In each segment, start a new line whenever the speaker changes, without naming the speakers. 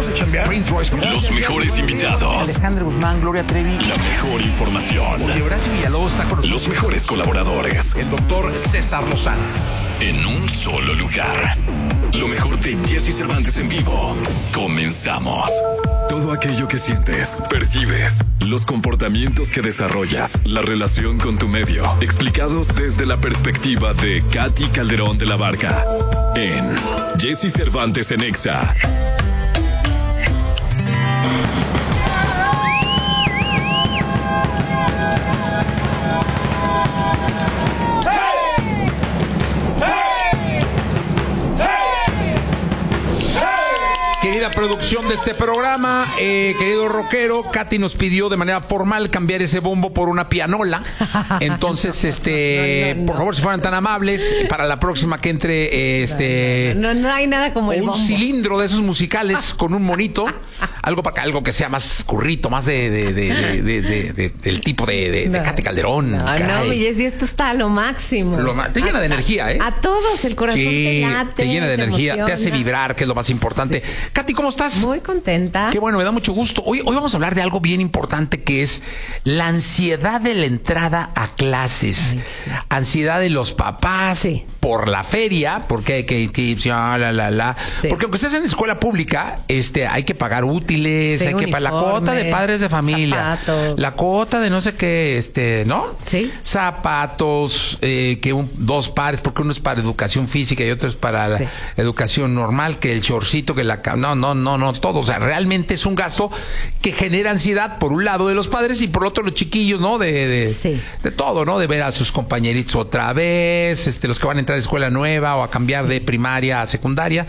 de chambear.
Los mejores invitados.
Alejandro Guzmán, Gloria Trevi.
La mejor información.
Horacio Villalobos está con nosotros.
Los mejores colaboradores.
El doctor César Lozano.
En un solo lugar. Lo mejor de Jesse Cervantes en vivo. Comenzamos. Todo aquello que sientes, percibes, los comportamientos que desarrollas, la relación con tu medio, explicados desde la perspectiva de Katy Calderón de la Barca. En Jesse Cervantes en Exa.
Querida producción de este programa, querido rockero, Katy nos pidió de manera formal cambiar ese bombo por una pianola. Entonces,
No.
por favor, si fueran tan amables, para la próxima que entre,
No hay nada como el
un
bombo.
cilindro de esos musicales con un monito, algo que sea más currito, más del tipo de Katy Calderón.
No,
caray.
mi Jessy, esto está a lo máximo.
Te llena de energía, ¿eh?
A todos el corazón
Sí,
te late,
te llena de energía, te hace
emociona.
vibrar, que es lo más importante. Katy, ¿cómo estás?
Muy contenta.
Qué bueno, me da mucho gusto. Hoy vamos a hablar de algo bien importante que es la ansiedad de la entrada a clases.
Ay, sí.
Ansiedad de los papás
Sí.
por la feria, porque hay que
Sí.
Porque aunque estés en escuela pública, hay que pagar útiles,
Sí,
hay que pagar la cuota de
uniformes,
padres de familia,
zapatos.
la cuota de no sé qué, ¿no?
Sí.
Zapatos, dos pares, porque uno es para educación física y otro es para la
Sí.
educación normal, que el shortcito, que la... No, todo. O sea, realmente es un gasto que genera ansiedad por un lado de los padres y por otro los chiquillos, ¿no?
Sí.
De todo, ¿no? De ver a sus compañeritos otra vez, los que van a entrar a escuela nueva o a cambiar de primaria a secundaria.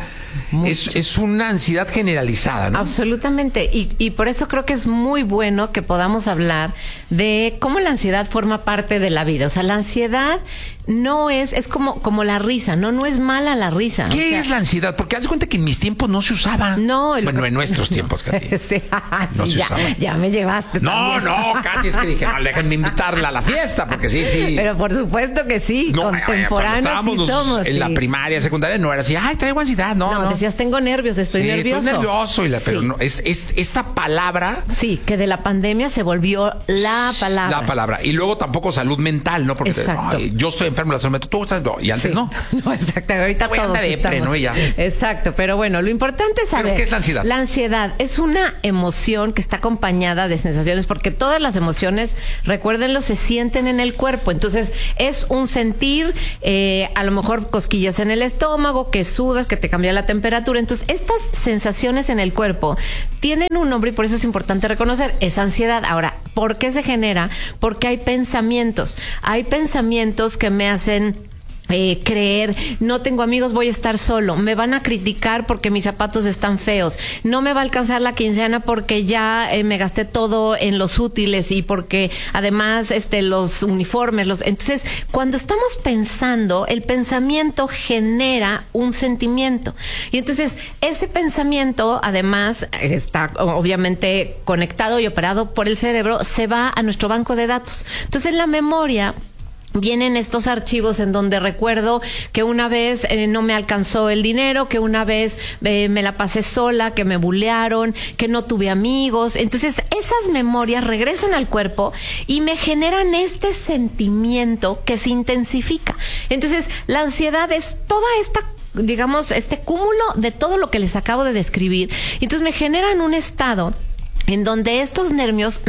Es una ansiedad generalizada, ¿no?
Absolutamente. Y por eso creo que es muy bueno que podamos hablar de cómo la ansiedad forma parte de la vida. O sea, la ansiedad no es como la risa, no es mala la risa.
¿Qué
O sea,
es la ansiedad? Porque haz de cuenta que en mis tiempos no se usaba.
No,
bueno, en nuestros tiempos, Katy.
Sí,
No
sí,
se usaba.
ya me llevaste. también.
No, Katy, es que dije, no, déjenme invitarla a la fiesta, porque sí.
Pero por supuesto que sí, contemporáneos
cuando
sí
estábamos
somos.
en
sí.
la primaria, secundaria, no era así, ay, traigo ansiedad, no.
Decías, tengo nervios, estoy
Sí,
nervioso.
Estoy nervioso, pero
Sí.
no, es esta palabra.
Sí, que de la pandemia se volvió la palabra.
La palabra. Y luego tampoco salud mental, ¿no? Porque
Exacto.
ay, yo estoy enfermo de la salud mental, tú estás, no, y antes
Sí.
no.
No, exacto. Ahorita
Voy a
todos
andar depre,
estamos.
¿no? Y ya.
Exacto. Pero bueno, lo importante es saber.
¿Pero qué es la ansiedad?
La ansiedad es una emoción que está acompañada de sensaciones, porque todas las emociones, recuérdenlo, se sienten en el cuerpo. Entonces, es un sentir, a lo mejor cosquillas en el estómago, que sudas, que te cambia la temperatura. Entonces, estas sensaciones en el cuerpo tienen un nombre y por eso es importante reconocer, es ansiedad. Ahora, ¿por qué se genera? Porque hay pensamientos. Hay pensamientos que me hacen creer, no tengo amigos, voy a estar solo, me van a criticar porque mis zapatos están feos, no me va a alcanzar la quincena porque ya me gasté todo en los útiles y porque además los uniformes, entonces cuando estamos pensando, el pensamiento genera un sentimiento y entonces ese pensamiento además está obviamente conectado y operado por el cerebro, se va a nuestro banco de datos. Entonces en la memoria vienen estos archivos en donde recuerdo que una vez no me alcanzó el dinero, que una vez me la pasé sola, que me bulearon, que no tuve amigos. Entonces esas memorias regresan al cuerpo y me generan este sentimiento que se intensifica. Entonces la ansiedad es toda esta, digamos, este cúmulo de todo lo que les acabo de describir. Y entonces me generan un estado en donde estos nervios,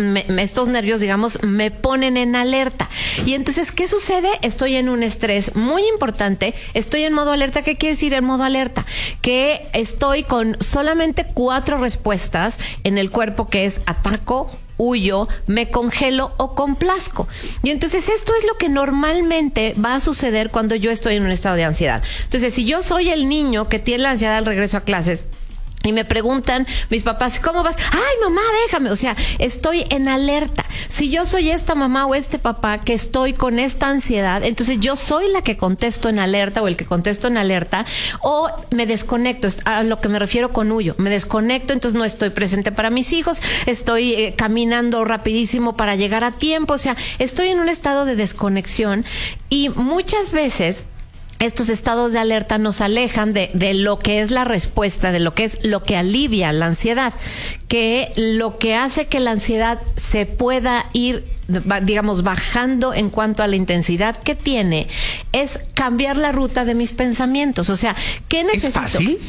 digamos, me ponen en alerta. Y entonces, ¿qué sucede? Estoy en un estrés muy importante, estoy en modo alerta. ¿Qué quiere decir en modo alerta? Que estoy con solamente 4 respuestas en el cuerpo, que es ataco, huyo, me congelo o complazco. Y entonces esto es lo que normalmente va a suceder cuando yo estoy en un estado de ansiedad. Entonces, si yo soy el niño que tiene la ansiedad al regreso a clases, y me preguntan mis papás, ¿cómo vas? Ay, mamá, déjame. O sea, estoy en alerta. Si yo soy esta mamá o este papá que estoy con esta ansiedad, entonces yo soy la que contesto en alerta o el que contesto en alerta, o me desconecto. A lo que me refiero con huyo. Me desconecto, entonces no estoy presente para mis hijos, estoy caminando rapidísimo para llegar a tiempo. O sea, estoy en un estado de desconexión y muchas veces estos estados de alerta nos alejan de lo que es la respuesta, de lo que es lo que alivia la ansiedad, que lo que hace que la ansiedad se pueda ir, digamos, bajando en cuanto a la intensidad que tiene, es cambiar la ruta de mis pensamientos. O sea, ¿qué necesito?
¿Es fácil?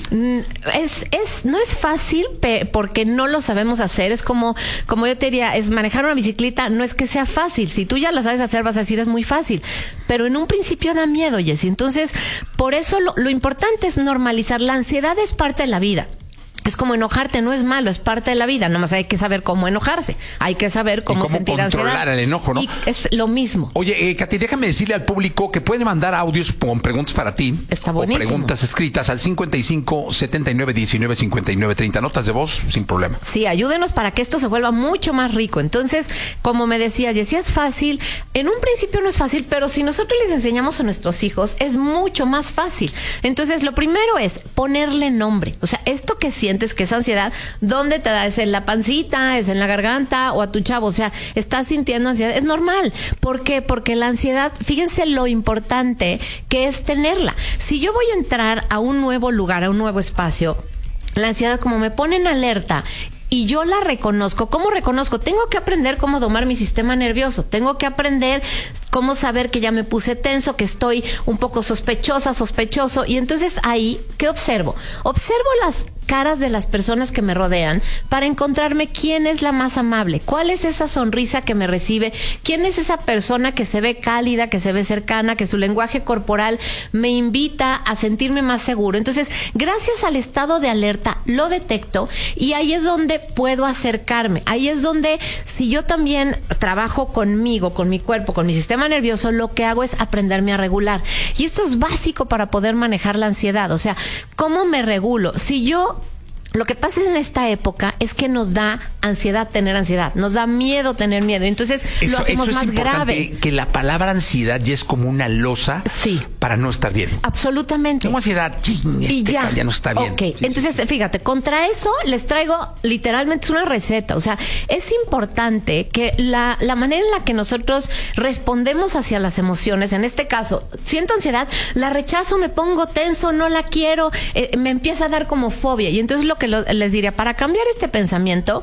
No es fácil porque no lo sabemos hacer. Es como yo te diría, es manejar una bicicleta, no es que sea fácil. Si tú ya la sabes hacer, vas a decir es muy fácil. Pero en un principio da miedo, Jessy. Entonces, por eso lo importante es normalizar. La ansiedad es parte de la vida. Es como enojarte, no es malo, es parte de la vida. Nomás hay que saber cómo enojarse. Hay que saber cómo sentir ansiedad.
Controlar el enojo, ¿no?
Y es lo mismo.
Oye, Katy, déjame decirle al público que pueden mandar audios con preguntas para ti.
Está buenísimo.
O preguntas escritas al 55 79 19 59 30. Notas de voz sin problema.
Sí, ayúdenos para que esto se vuelva mucho más rico. Entonces, como me decías, Jessy, es fácil. En un principio no es fácil, pero si nosotros les enseñamos a nuestros hijos, es mucho más fácil. Entonces, lo primero es ponerle nombre. O sea, esto que sientes que es ansiedad, ¿dónde te da? ¿Es en la pancita? ¿Es en la garganta? ¿O a tu chavo? O sea, estás sintiendo ansiedad. Es normal. ¿Por qué? Porque la ansiedad, fíjense lo importante que es tenerla. Si yo voy a entrar a un nuevo lugar, a un nuevo espacio, la ansiedad como me pone en alerta y yo la reconozco. ¿Cómo reconozco? Tengo que aprender cómo domar mi sistema nervioso. Tengo que aprender cómo saber que ya me puse tenso, que estoy un poco sospechoso. Y entonces ahí, ¿qué observo? Observo las caras de las personas que me rodean para encontrarme quién es la más amable, cuál es esa sonrisa que me recibe, quién es esa persona que se ve cálida, que se ve cercana, que su lenguaje corporal me invita a sentirme más seguro. Entonces, gracias al estado de alerta, lo detecto y ahí es donde puedo acercarme. Ahí es donde, si yo también trabajo conmigo, con mi cuerpo, con mi sistema nervioso, lo que hago es aprenderme a regular. Y esto es básico para poder manejar la ansiedad. O sea, ¿cómo me regulo? Si yo... Lo que pasa en esta época es que nos da ansiedad tener ansiedad, nos da miedo tener miedo, entonces lo hacemos más grave.
Que la palabra ansiedad ya es como una losa para no estar bien.
Absolutamente.
Tengo ansiedad,
y ya
no está bien.
Okay. Entonces, fíjate, contra eso les traigo literalmente una receta. O sea, es importante que la manera en la que nosotros respondemos hacia las emociones, en este caso, siento ansiedad, la rechazo, me pongo tenso, no la quiero, me empieza a dar como fobia. Y entonces lo que les diría, para cambiar este pensamiento,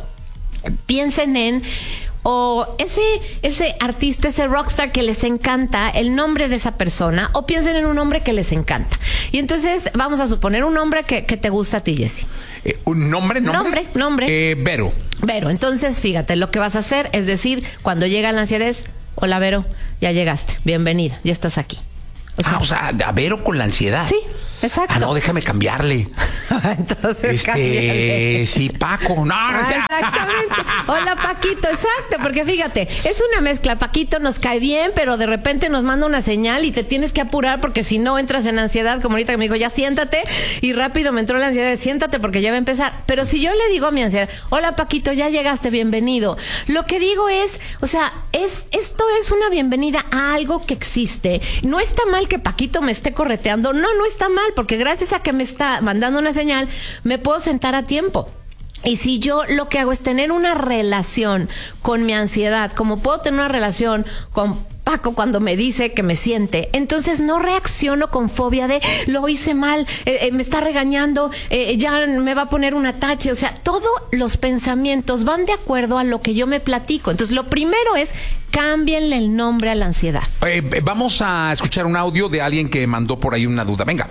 piensen en ese artista, ese rockstar que les encanta, el nombre de esa persona, o piensen en un nombre que les encanta. Y entonces vamos a suponer un nombre que te gusta a ti, Jessy.
¿Un nombre? Vero.
Vero. Entonces, fíjate, lo que vas a hacer es decir, cuando llega la ansiedad es, hola Vero, ya llegaste, bienvenida, ya estás aquí.
O sea, a Vero con la ansiedad.
Sí, exacto.
Ah, no, déjame cambiarle.
Entonces, cámbiale.
Sí, Paco. No,
exactamente. Hola, Paquito, exacto. Porque fíjate, es una mezcla. Paquito nos cae bien, pero de repente nos manda una señal y te tienes que apurar porque si no entras en ansiedad, como ahorita que me dijo, ya siéntate. Y rápido me entró la ansiedad de siéntate porque ya va a empezar. Pero si yo le digo a mi ansiedad, hola, Paquito, ya llegaste, bienvenido. Lo que digo es, o sea, esto es una bienvenida a algo que existe. No está mal que Paquito me esté correteando. No está mal, porque gracias a que me está mandando una señal, me puedo sentar a tiempo. Y si yo lo que hago es tener una relación con mi ansiedad, como puedo tener una relación con Paco cuando me dice que me siente, entonces no reacciono con fobia de lo hice mal, me está regañando, ya me va a poner un atache. O sea, todos los pensamientos van de acuerdo a lo que yo me platico. Entonces, lo primero es cámbienle el nombre a la ansiedad.
Vamos a escuchar un audio de alguien que mandó por ahí una duda. Venga.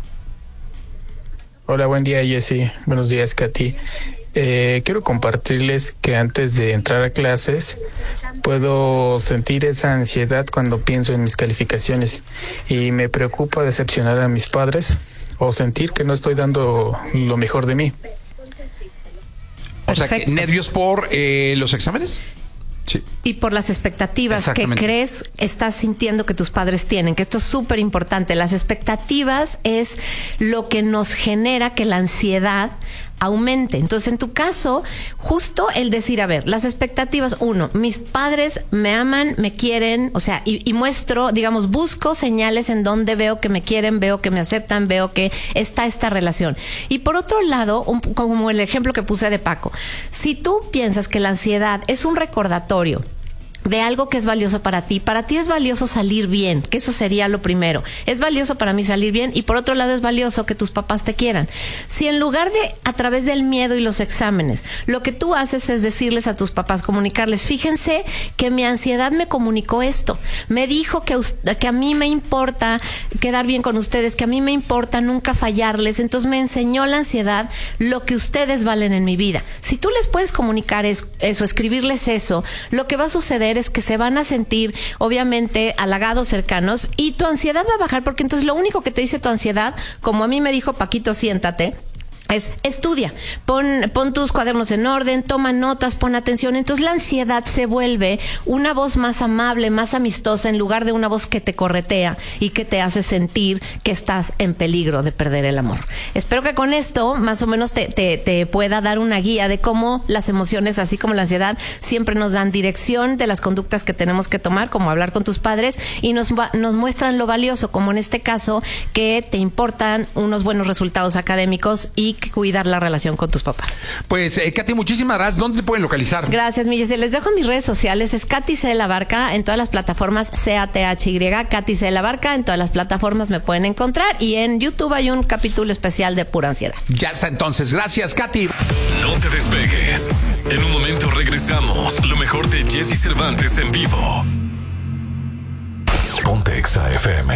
Hola, buen día, Jessy. Buenos días, Katy. Quiero compartirles que antes de entrar a clases puedo sentir esa ansiedad cuando pienso en mis calificaciones y me preocupa decepcionar a mis padres o sentir que no estoy dando lo mejor de mí.
O sea, ¿nervios por los exámenes? Sí.
Y por las expectativas que crees estás sintiendo que tus padres tienen, que esto es súper importante. Las expectativas es lo que nos genera que la ansiedad aumente. Entonces, en tu caso, justo el decir, a ver, las expectativas, uno, mis padres me aman, me quieren, o sea, y muestro, digamos, busco señales en donde veo que me quieren, veo que me aceptan, veo que está esta relación. Y por otro lado, como el ejemplo que puse de Paco, si tú piensas que la ansiedad es un recordatorio de algo que es valioso para ti. Para ti es valioso salir bien, que eso sería lo primero. Es valioso para mí salir bien y por otro lado es valioso que tus papás te quieran. Si en lugar de a través del miedo y los exámenes, lo que tú haces es decirles a tus papás, comunicarles, fíjense que mi ansiedad me comunicó esto, me dijo que a mí me importa quedar bien con ustedes, que a mí me importa nunca fallarles, entonces me enseñó la ansiedad lo que ustedes valen en mi vida. Si tú les puedes comunicar eso, escribirles eso, lo que va a suceder es que se van a sentir obviamente halagados, cercanos, y tu ansiedad va a bajar, porque entonces lo único que te dice tu ansiedad, como a mí me dijo Paquito, siéntate, es estudia, pon tus cuadernos en orden, toma notas, pon atención. Entonces la ansiedad se vuelve una voz más amable, más amistosa, en lugar de una voz que te corretea y que te hace sentir que estás en peligro de perder el amor. Espero que con esto más o menos te pueda dar una guía de cómo las emociones, así como la ansiedad, siempre nos dan dirección de las conductas que tenemos que tomar, como hablar con tus padres, y nos muestran lo valioso, como en este caso, que te importan unos buenos resultados académicos y cuidar la relación con tus papás.
Pues, Katy, muchísimas gracias. ¿Dónde te pueden localizar?
Gracias, mi Giselle. Les dejo en mis redes sociales. Es Katy C. La Barca en todas las plataformas, CATHY, Katy C. La Barca en todas las plataformas me pueden encontrar, y en YouTube hay un capítulo especial de pura ansiedad.
Ya está entonces. Gracias, Katy.
No te despegues. En un momento regresamos. Lo mejor de Jesse Cervantes en vivo. Ponte Exa FM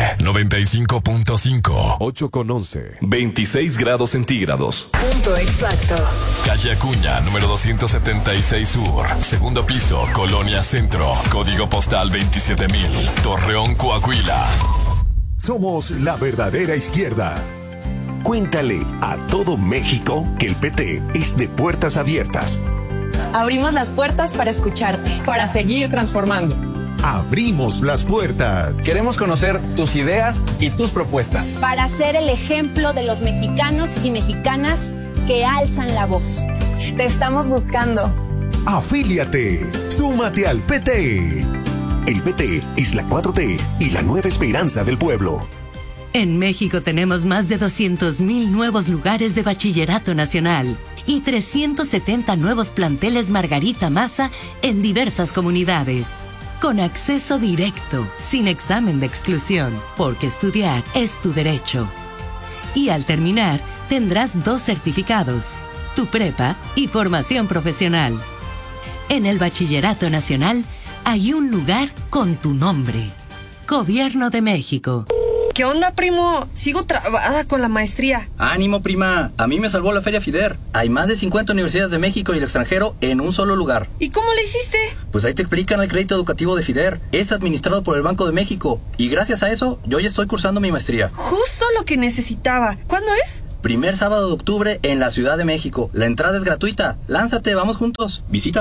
95.5,
8:11.
26 grados centígrados.
Punto exacto.
Calle Acuña, número 276 Sur, segundo piso, Colonia Centro, código postal 27,000, Torreón, Coahuila.
Somos la verdadera izquierda. Cuéntale a todo México que el PT es de puertas abiertas.
Abrimos las puertas para escucharte.
Para seguir transformando.
Abrimos las puertas.
Queremos conocer tus ideas y tus propuestas.
Para ser el ejemplo de los mexicanos y mexicanas que alzan la voz.
Te estamos buscando.
Afíliate. Súmate al PT. El PT es la 4T y la nueva esperanza del pueblo.
En México tenemos más de 200,000 nuevos lugares de bachillerato nacional y 370 nuevos planteles Margarita Maza en diversas comunidades. Con acceso directo, sin examen de exclusión, porque estudiar es tu derecho. Y al terminar, tendrás 2 certificados, tu prepa y formación profesional. En el Bachillerato Nacional hay un lugar con tu nombre. Gobierno de México.
¿Qué onda, primo? Sigo trabada con la maestría.
Ánimo, prima. A mí me salvó la Feria FIDER. Hay más de 50 universidades de México y el extranjero en un solo lugar.
¿Y cómo le hiciste?
Pues ahí te explican el crédito educativo de FIDER. Es administrado por el Banco de México. Y gracias a eso, yo ya estoy cursando mi maestría.
Justo lo que necesitaba. ¿Cuándo es?
Primer sábado de octubre en la Ciudad de México. La entrada es gratuita. Lánzate, vamos juntos. Visita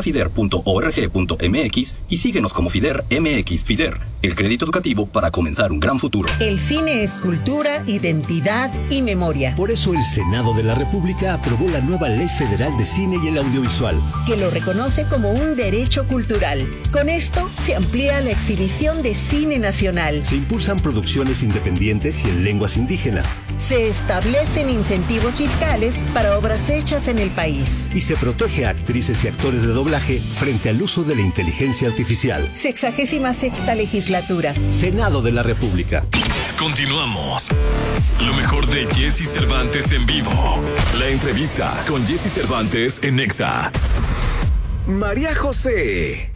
fider.org.mx y síguenos como FIDER MX. FIDER, el crédito educativo para comenzar un gran futuro.
El cine es cultura, identidad y memoria.
Por eso el Senado de la República aprobó la nueva Ley Federal de Cine y el Audiovisual,
que lo reconoce como un derecho cultural. Con esto se amplía la exhibición de cine nacional.
Se impulsan producciones independientes y en lenguas indígenas.
Se establecen incentivos fiscales para obras hechas en el país.
Y se protege a actrices y actores de doblaje frente al uso de la inteligencia artificial.
66ª legislatura.
Senado de la República.
Continuamos. Lo mejor de Jesse Cervantes en vivo. La entrevista con Jesse Cervantes en Exa.
María José.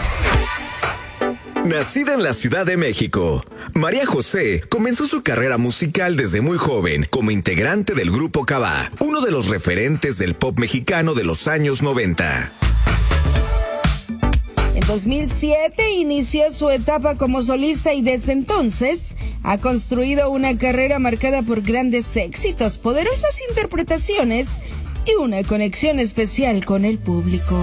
Nacida en la Ciudad de México, María José comenzó su carrera musical desde muy joven como integrante del grupo Cabá, uno de los referentes del pop mexicano de los años 90.
En 2007 inició su etapa como solista y desde entonces ha construido una carrera marcada por grandes éxitos, poderosas interpretaciones y una conexión especial con el público.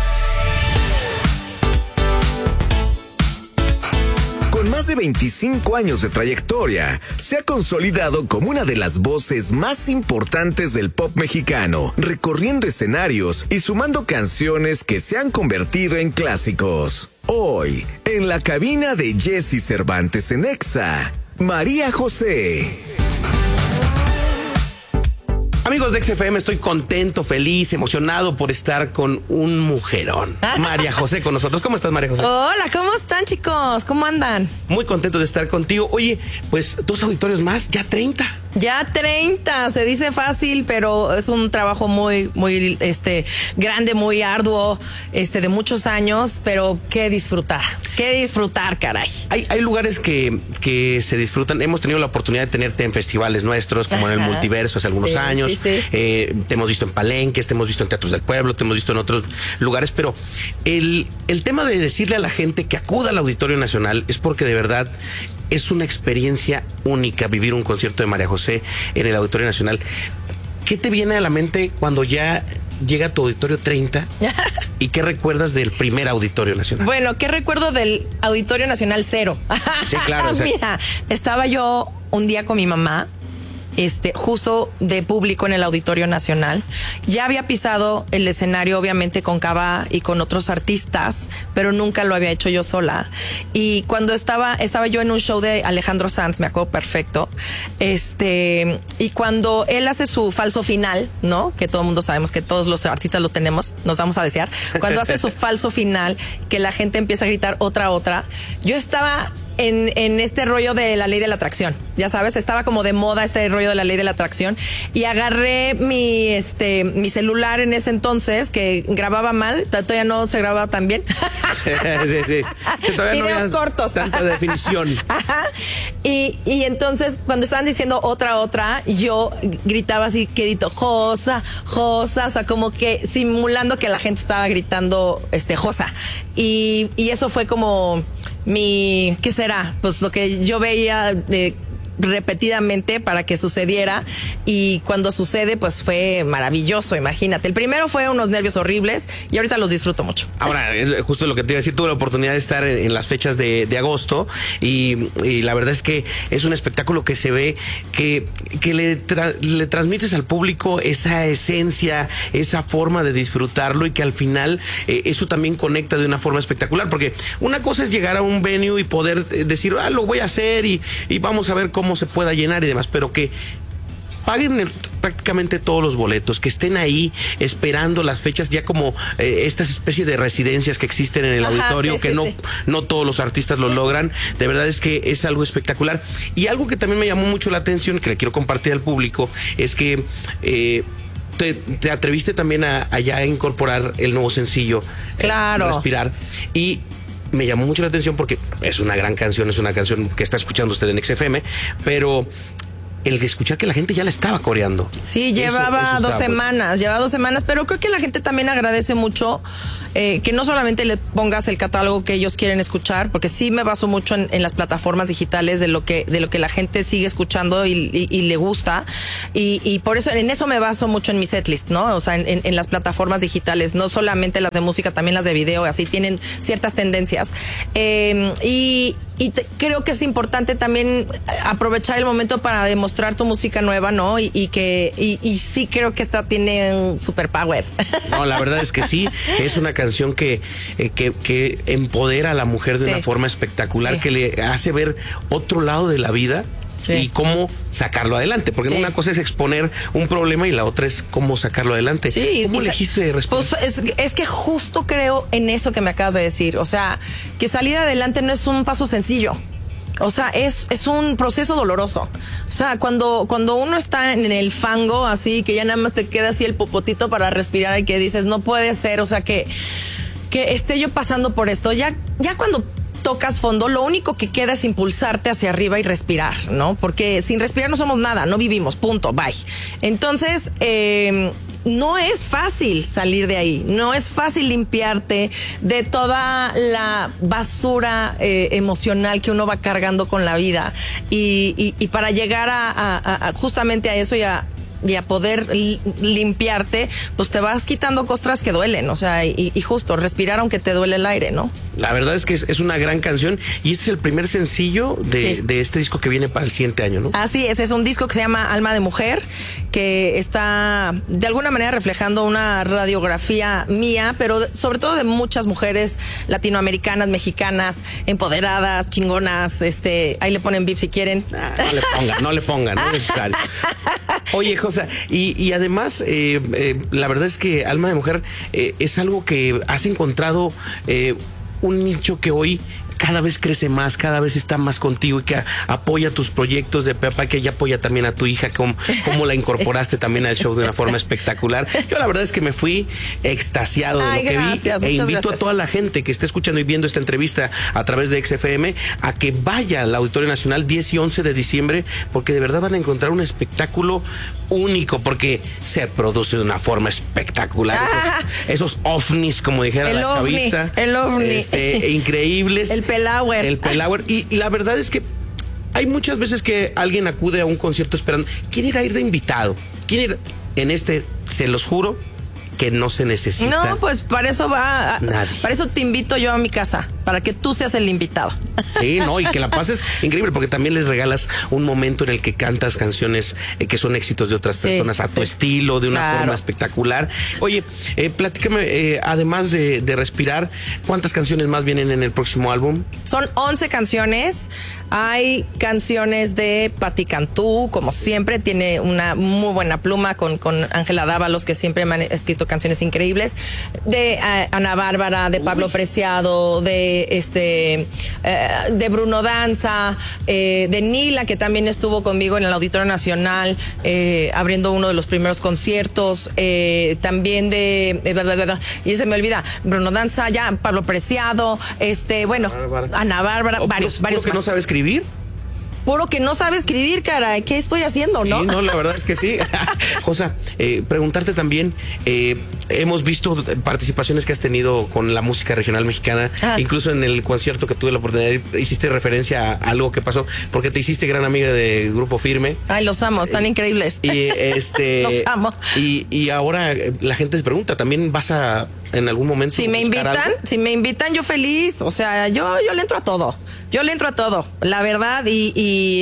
Con más de 25 años de trayectoria, se ha consolidado como una de las voces más importantes del pop mexicano, recorriendo escenarios y sumando canciones que se han convertido en clásicos. Hoy, en la cabina de Jesse Cervantes en Exa, María José.
Amigos de XFM, estoy contento, feliz, emocionado por estar con un mujerón. María José con nosotros. ¿Cómo estás, María José?
Hola, ¿cómo están, chicos? ¿Cómo andan?
Muy contento de estar contigo. Oye, pues 2 auditorios más, ya 30.
Ya 30, se dice fácil, pero es un trabajo muy grande, muy arduo, de muchos años, pero qué disfrutar, caray.
Hay lugares que se disfrutan. Hemos tenido la oportunidad de tenerte en festivales nuestros, como en el Multiverso hace algunos años.
Sí.
Te hemos visto en palenques, te hemos visto en teatros del pueblo, te hemos visto en otros lugares, pero el tema de decirle a la gente que acuda al Auditorio Nacional es porque de verdad es una experiencia única vivir un concierto de María José en el Auditorio Nacional. ¿Qué te viene a la mente cuando ya llega tu Auditorio 30? ¿Y qué recuerdas del primer Auditorio Nacional?
Bueno, ¿qué recuerdo del Auditorio Nacional? 0.
Sí, claro.
Mira, estaba yo un día con mi mamá, justo de público en el Auditorio Nacional. Ya había pisado el escenario, obviamente, con Cava y con otros artistas, pero nunca lo había hecho yo sola. Y cuando estaba yo en un show de Alejandro Sanz, me acuerdo perfecto, y cuando él hace su falso final, ¿no? Que todo el mundo sabemos que todos los artistas lo tenemos, nos vamos a desear. Cuando hace su falso final, que la gente empieza a gritar otra, yo estaba en este rollo de la ley de la atracción, ya sabes, estaba como de moda este rollo de la ley de la atracción, y agarré mi celular en ese entonces, que grababa mal, todavía no se grababa tan bien.
Sí.
Videos cortos.
Tanta definición.
Ajá. Y entonces, cuando estaban diciendo otra, yo gritaba así, quedito, Josa, o sea, como que simulando que la gente estaba gritando, Josa. Y eso fue como ¿qué será? Pues lo que yo veía repetidamente para que sucediera, y cuando sucede pues fue maravilloso, imagínate. El primero fue unos nervios horribles y ahorita los disfruto mucho.
Ahora, es justo lo que te iba a decir, tuve la oportunidad de estar en las fechas de agosto y la verdad es que es un espectáculo que se ve que le transmites al público esa esencia, esa forma de disfrutarlo, y que al final eso también conecta de una forma espectacular, porque una cosa es llegar a un venue y poder decir, lo voy a hacer y vamos a ver cómo se pueda llenar y demás, pero que paguen prácticamente todos los boletos, que estén ahí esperando las fechas, ya como estas especies de residencias que existen en el auditorio, no todos los artistas lo logran. De verdad es que es algo espectacular. Y algo que también me llamó mucho la atención, que le quiero compartir al público, es que te atreviste también a ya incorporar el nuevo sencillo,
claro,
Respirar, y me llamó mucho la atención porque es una gran canción, es una canción que está escuchando usted en XFM, pero el de escuchar que la gente ya la estaba coreando.
Sí, llevaba 2 semanas, pero creo que la gente también agradece mucho que no solamente le pongas el catálogo que ellos quieren escuchar, porque sí me baso mucho en las plataformas digitales de lo que la gente sigue escuchando y le gusta, y por eso en eso me baso mucho en mi setlist, ¿no? O sea, en las plataformas digitales, no solamente las de música, también las de video, así tienen ciertas tendencias, creo que es importante también aprovechar el momento para demostrar tu música nueva, ¿no? Y sí creo que esta tiene un superpower.
No, la verdad es que sí, es una canción que empodera a la mujer de una forma espectacular, que le hace ver otro lado de la vida. Sí. Y cómo sacarlo adelante, porque una cosa es exponer un problema y la otra es cómo sacarlo adelante. Sí, ¿cómo elegiste responder?
Pues es que justo creo en eso que me acabas de decir, o sea, que salir adelante no es un paso sencillo. O sea, es un proceso doloroso. O sea, cuando uno está en el fango, así, que ya nada más te queda así el popotito para respirar, y que dices, no puede ser, o sea, que esté yo pasando por esto. Ya cuando tocas fondo, lo único que queda es impulsarte hacia arriba y respirar, ¿no? Porque sin respirar no somos nada, no vivimos, punto, bye. Entonces, no es fácil salir de ahí, no es fácil limpiarte de toda la basura emocional que uno va cargando con la vida, y para llegar a justamente a eso y a poder limpiarte, pues te vas quitando costras que duelen, o sea, y justo respirar aunque te duele el aire, ¿no?
La verdad es que es una gran canción, y este es el primer sencillo de este disco que viene para el siguiente año, ¿no?
Así es un disco que se llama Alma de Mujer, que está de alguna manera reflejando una radiografía mía, pero sobre todo de muchas mujeres latinoamericanas, mexicanas, empoderadas, chingonas, ahí le ponen bip si quieren.
No le pongan, no es necesario. Oye, Josa, y además, la verdad es que Alma de Mujer es algo que has encontrado un nicho que hoy cada vez crece más, cada vez está más contigo y que apoya tus proyectos de papá, que ella apoya también a tu hija, cómo la incorporaste también al show de una forma espectacular. Yo la verdad es que me fui extasiado de lo que vi e invito a toda la gente que esté escuchando y viendo esta entrevista a través de XFM a que vaya al Auditorio Nacional 10 y 11 de diciembre, porque de verdad van a encontrar un espectáculo único, porque se produce de una forma espectacular. Esos ovnis, como dijera la chaviza.
El ovni.
Increíbles.
El Pelauer.
El Pelauer. Y la verdad es que hay muchas veces que alguien acude a un concierto esperando. ¿Quién irá a ir de invitado? ¿Quién irá? En este, se los juro, que no se necesita.
No, pues para eso
nadie.
Para eso te invito yo a mi casa, para que tú seas el invitado.
Sí, no, y que la pases increíble, porque también les regalas un momento en el que cantas canciones que son éxitos de otras personas a tu estilo, de una forma espectacular. Oye, platícame, además de Respirar, ¿cuántas canciones más vienen en el próximo álbum?
Son 11 canciones. Hay canciones de Pati Cantú, como siempre, tiene una muy buena pluma con Ángela Dávalos, que siempre me han escrito canciones increíbles, de Ana Bárbara, de Pablo Preciado, de Bruno Danza, de Nila, que también estuvo conmigo en el Auditorio Nacional abriendo uno de los primeros conciertos, también y se me olvida, Bruno Danza, ya Pablo Preciado, Ana Bárbara, varios
que no sabe escribir.
Puro que no sabe escribir, cara. ¿Qué estoy haciendo, no?
Sí, no, la verdad es que sí. Josa, preguntarte también, hemos visto participaciones que has tenido con la música regional mexicana, incluso en el concierto que tuve la oportunidad de ir, hiciste referencia a algo que pasó, porque te hiciste gran amiga de Grupo Firme.
Ay, los amo, están increíbles.
Y
los amo.
Y ahora la gente se pregunta, ¿también vas a en algún momento
si me invitan, yo feliz? O sea, yo le entro a todo. Yo le entro a todo, la verdad, y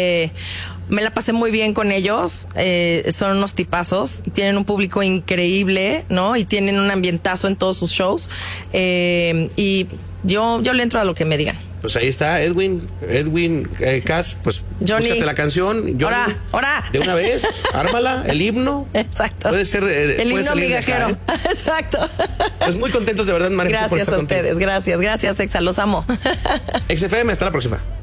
me la pasé muy bien con ellos. Son unos tipazos, tienen un público increíble, ¿no? Y tienen un ambientazo en todos sus shows. Y yo le entro a lo que me digan.
Pues ahí está, Edwin Cass, pues
Johnny,
búscate la canción. Johnny,
¡Hora!
De una vez, ármala, el himno.
Exacto.
Puede ser
el himno migajero. Exacto.
Pues muy contentos de verdad, María.
Gracias a ustedes, gracias, Exa, los amo.
XFM, hasta la próxima.